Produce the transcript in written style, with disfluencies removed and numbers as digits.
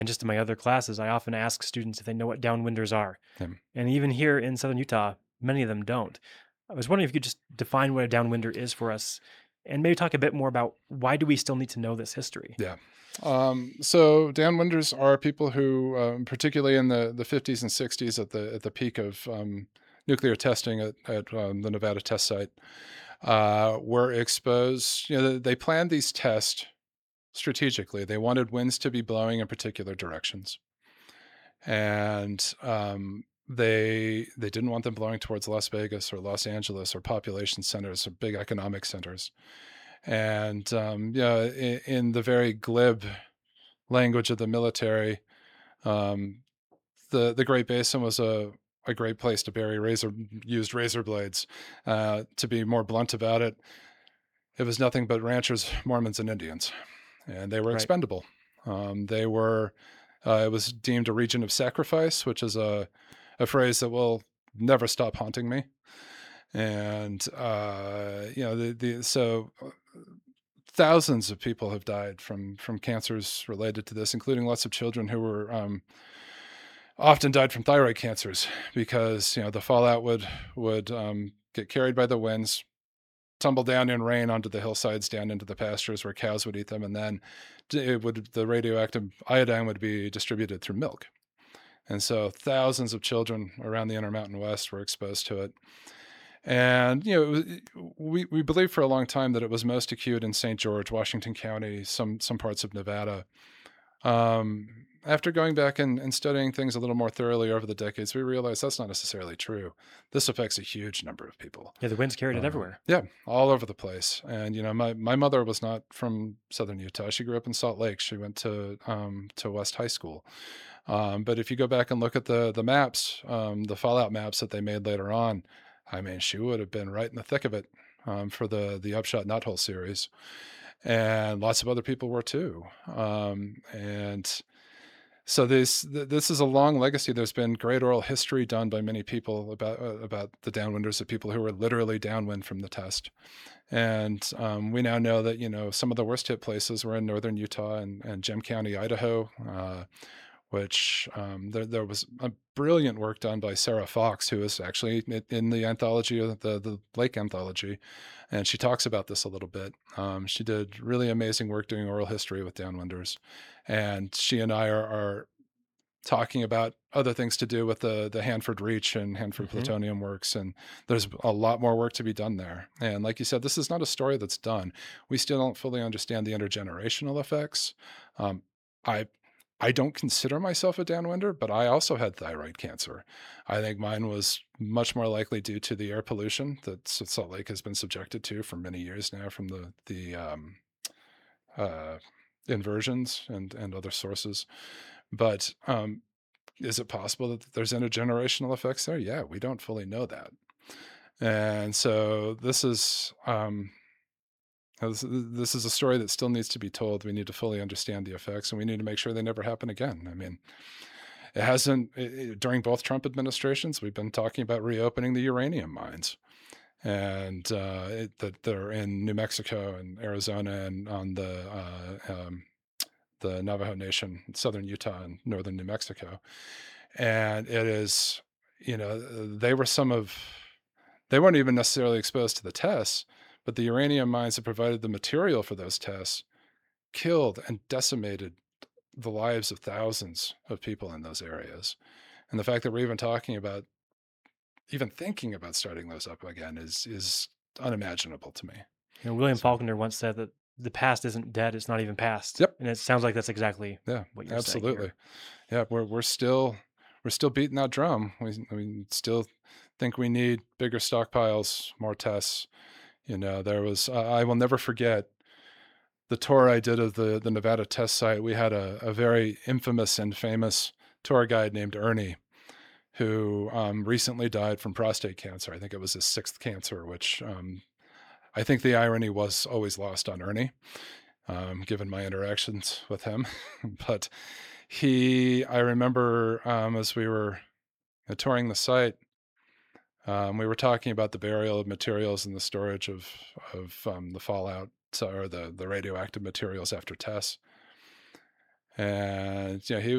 And just in my other classes, I often ask students if they know what downwinders are. Um, And even here in southern Utah, many of them don't. I was wondering if you could just define what a downwinder is for us and maybe talk a bit more about why do we still need to know this history? yeah. So downwinders are people who, particularly in the 50s and 60s, at the peak of nuclear testing at the Nevada test site, were exposed. They planned these tests strategically. They wanted winds to be blowing in particular directions, and they didn't want them blowing towards Las Vegas or Los Angeles or population centers or big economic centers. And yeah, in the very glib language of the military, um, the Great Basin was a great place to bury used razor blades. To be more blunt about it, it was nothing but ranchers, Mormons, and Indians, and they were Right. expendable. They were. It was deemed a region of sacrifice, which is a phrase that will never stop haunting me. And thousands of people have died from cancers related to this, including lots of children who were often died from thyroid cancers because the fallout would get carried by the winds, tumble down in rain onto the hillsides, down into the pastures where cows would eat them, and then the radioactive iodine would be distributed through milk. And so thousands of children around the Intermountain West were exposed to it. And we believed for a long time that it was most acute in St. George, Washington County, some parts of Nevada. After going back and studying things a little more thoroughly over the decades, we realized that's not necessarily true. This affects a huge number of people. Yeah, the winds carried it everywhere. Yeah, all over the place. And my mother was not from Southern Utah. She grew up in Salt Lake. She went to West High School. But if you go back and look at the maps, the fallout maps that they made later on, I mean, she would have been right in the thick of it for the Upshot Knothole series, and lots of other people were too. And so this is a long legacy. There's been great oral history done by many people about the downwinders, of people who were literally downwind from the test. And we now know that some of the worst hit places were in northern Utah and Gem County, Idaho. Which there was a brilliant work done by Sarah Fox, who is actually in the anthology of the Lake Anthology, and she talks about this a little bit. She did really amazing work doing oral history with downwinders, and she and I are talking about other things to do with the Hanford Reach and Hanford Hmm. Plutonium Works, and there's a lot more work to be done there. And like you said, this is not a story that's done. We still don't fully understand the intergenerational effects. Um, I I don't consider myself a downwinder, but I also had thyroid cancer. I think mine was much more likely due to the air pollution that Salt Lake has been subjected to for many years now from the uh, inversions and other sources. But is it possible that there's intergenerational effects there? Yeah, we don't fully know that. And so this is a story that still needs to be told. We need to fully understand the effects, and we need to make sure they never happen again. I mean, it hasn't during both Trump administrations. We've been talking about reopening the uranium mines, and that they're in New Mexico and Arizona and on the Navajo Nation, in southern Utah and northern New Mexico. And it is, they were they weren't even necessarily exposed to the tests, but the uranium mines that provided the material for those tests killed and decimated the lives of thousands of people in those areas. And the fact that we're even thinking about starting those up again is unimaginable to me. William So, Faulkner once said that the past isn't dead; it's not even past, yep, and it sounds like that's exactly yeah, what you're saying absolutely. here. Yeah, we're still beating that drum. We still think we need bigger stockpiles, more tests. There was I will never forget the tour I did of the Nevada test site. We had a very infamous and famous tour guide named Ernie, who recently died from prostate cancer. I think it was his sixth cancer, which I think the irony was always lost on Ernie, given my interactions with him. But I remember as we were touring the site, we were talking about the burial of materials and the storage of the fallout, or the radioactive materials after tests. And he